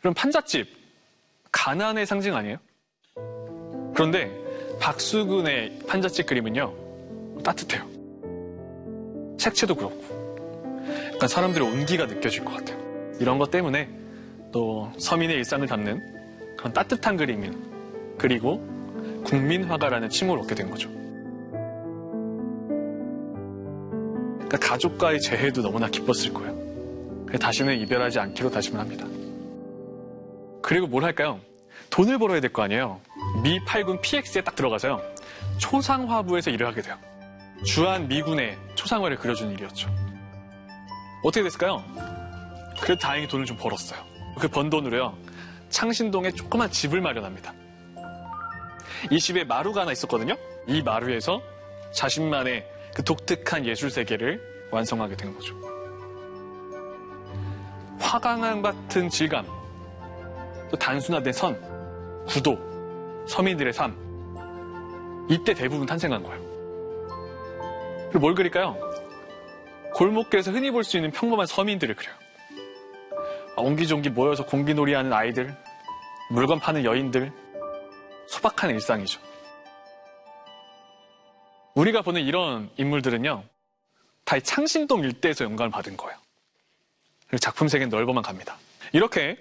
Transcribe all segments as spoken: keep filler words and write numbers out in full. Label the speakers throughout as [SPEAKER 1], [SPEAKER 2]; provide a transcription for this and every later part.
[SPEAKER 1] 그럼 판잣집, 가난의 상징 아니에요? 그런데 박수근의 판잣집 그림은요, 따뜻해요. 색채도 그렇고 약간 사람들의 온기가 느껴질 것 같아요. 이런 것 때문에 또 서민의 일상을 담는 그런 따뜻한 그림인, 그리고 국민화가라는 칭호를 얻게 된 거죠. 그러니까 가족과의 재회도 너무나 기뻤을 거예요. 그래서 다시는 이별하지 않기로 다짐을 합니다. 그리고 뭘 할까요? 돈을 벌어야 될 거 아니에요. 미 팔 군 피엑스에 딱 들어가서요, 초상화부에서 일을 하게 돼요. 주한 미군의 초상화를 그려주는 일이었죠. 어떻게 됐을까요? 그래도 다행히 돈을 좀 벌었어요. 그 번 돈으로요, 창신동에 조그만 집을 마련합니다. 이 집에 마루가 하나 있었거든요. 이 마루에서 자신만의 그 독특한 예술 세계를 완성하게 된 거죠. 화강암 같은 질감, 또 단순화된 선, 구도, 서민들의 삶, 이때 대부분 탄생한 거예요. 그리고 뭘 그릴까요? 골목길에서 흔히 볼 수 있는 평범한 서민들을 그려요. 옹기종기 모여서 공기놀이하는 아이들, 물건 파는 여인들, 소박한 일상이죠. 우리가 보는 이런 인물들은요, 다 이 창신동 일대에서 영감을 받은 거예요. 그리고 작품 세계는 넓어만 갑니다. 이렇게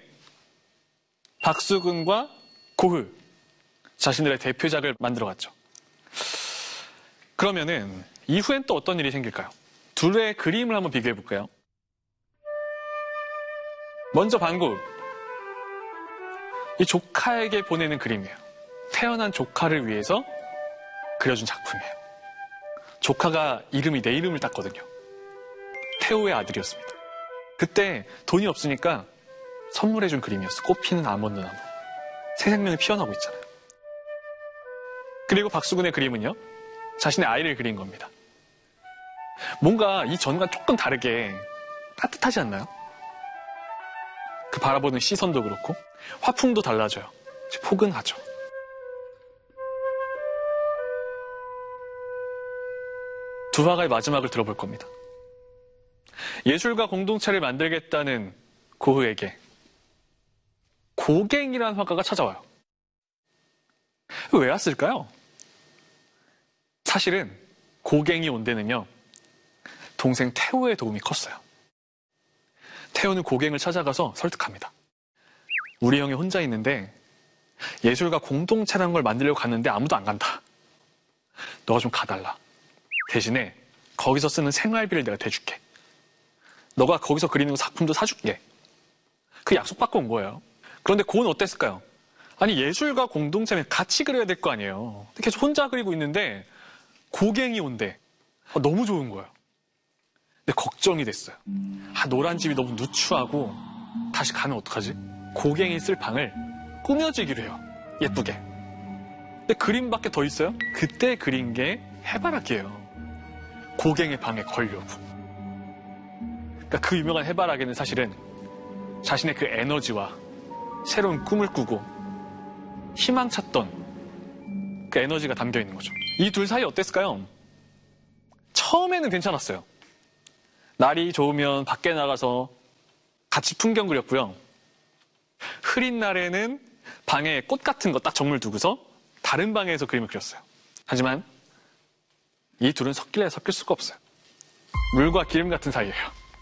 [SPEAKER 1] 박수근과 고흐, 자신들의 대표작을 만들어갔죠. 그러면은 이후엔 또 어떤 일이 생길까요? 둘의 그림을 한번 비교해 볼까요? 먼저 반구, 이 조카에게 보내는 그림이에요. 태어난 조카를 위해서 그려준 작품이에요. 조카가 이름이 내 이름을 땄거든요. 태호의 아들이었습니다. 그때 돈이 없으니까 선물해준 그림이었어. 꽃피는 아몬드 나무. 새 생명이 피어나고 있잖아요. 그리고 박수근의 그림은요, 자신의 아이를 그린 겁니다. 뭔가 이 전과 조금 다르게 따뜻하지 않나요? 그 바라보는 시선도 그렇고 화풍도 달라져요. 포근하죠. 두 화가의 마지막을 들어볼 겁니다. 예술가 공동체를 만들겠다는 고흐에게 고갱이라는 화가가 찾아와요. 왜 왔을까요? 사실은 고갱이 온 데는요, 동생 태호의 도움이 컸어요. 태호는 고갱을 찾아가서 설득합니다. 우리 형이 혼자 있는데 예술가 공동체라는 걸 만들려고 갔는데 아무도 안 간다. 너가 좀 가달라. 대신에 거기서 쓰는 생활비를 내가 대줄게. 너가 거기서 그리는 작품도 사줄게. 그 약속 받고 온 거예요. 그런데 고은 어땠을까요? 아니, 예술가 공동체면 같이 그려야 될 거 아니에요. 계속 혼자 그리고 있는데 고갱이 온대. 아, 너무 좋은 거예요. 근데 걱정이 됐어요. 아, 노란 집이 너무 누추하고 다시 가면 어떡하지? 고갱이 쓸 방을 꾸며주기로 해요. 예쁘게. 근데 그림밖에 더 있어요? 그때 그린 게 해바라기예요. 고갱의 방에 걸려고. 그러니까 그 유명한 해바라기는 사실은 자신의 그 에너지와 새로운 꿈을 꾸고 희망찾던 그 에너지가 담겨 있는 거죠. 이 둘 사이 어땠을까요? 처음에는 괜찮았어요. 날이 좋으면 밖에 나가서 같이 풍경 그렸고요. 흐린 날에는 방에 꽃 같은 거 딱 정물 두고서 다른 방에서 그림을 그렸어요. 하지만 이 둘은 섞일래 섞일 수가 없어요. 물과 기름 같은 사이예요.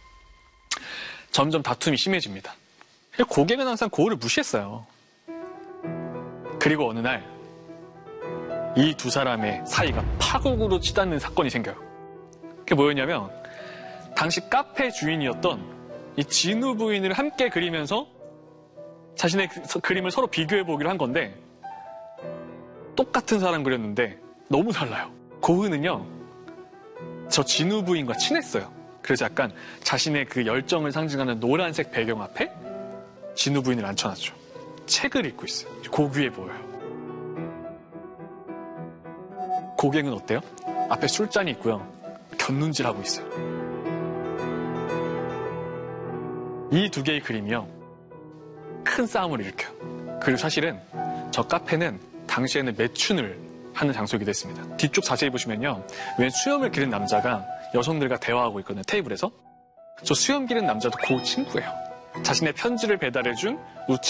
[SPEAKER 1] 점점 다툼이 심해집니다. 고갱은 항상 고흐를 무시했어요. 그리고 어느 날 이 두 사람의 사이가 파국으로 치닫는 사건이 생겨요. 그게 뭐였냐면, 당시 카페 주인이었던 이 진우 부인을 함께 그리면서 자신의 그, 그림을 서로 비교해 보기로 한 건데, 똑같은 사람 그렸는데 너무 달라요. 고흐는요, 저 진우 부인과 친했어요. 그래서 약간 자신의 그 열정을 상징하는 노란색 배경 앞에 진우 부인을 앉혀놨죠. 책을 읽고 있어요. 고귀해 보여요. 고갱은 어때요? 앞에 술잔이 있고요. 곁눈질하고 있어요. 이 두 개의 그림이요, 큰 싸움을 일으켜요. 그리고 사실은 저 카페는 당시에는 매춘을 하는 장소이기도 했습니다. 뒤쪽 자세히 보시면요, 웬 수염을 기른 남자가 여성들과 대화하고 있거든요, 테이블에서. 저 수염 기른 남자도 고흐 친구예요. 자신의 편지를 배달해준 우체